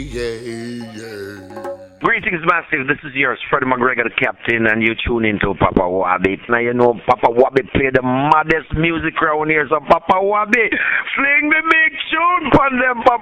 Greetings, Massive. This is yours, Freddie McGregor, the captain, and you tune into Papa Wabbit. Now you know Papa Wabbit play the maddest music around here, so Papa Wabbit, fling the big tune on them, Papa.